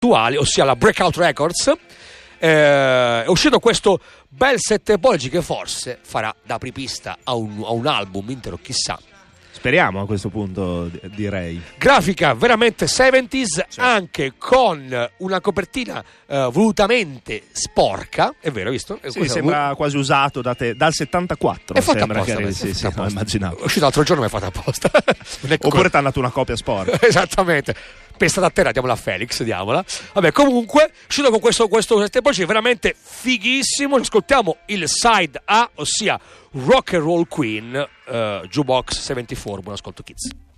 attuali, ossia la Breakout Records. È uscito questo bel 7 pollici che forse farà da apripista a un album intero, chissà. Speriamo a questo punto, direi. Grafica veramente 70s, anche con una copertina volutamente sporca, è vero, hai visto? Sì, sembra quasi usato da te, dal 74. È fatto sembra apposta, sì, lo immaginavo. È uscito l'altro giorno, ma è fatto apposta. Oppure ti hanno dato una copia sporca. Esattamente. Pestata a terra, diamola a Felix, diamola. Vabbè, comunque, è uscito con questo 7 pollici veramente fighissimo. Ascoltiamo il side A, ossia Rock and Roll Queen, Jukebox 74. Buon ascolto, kids.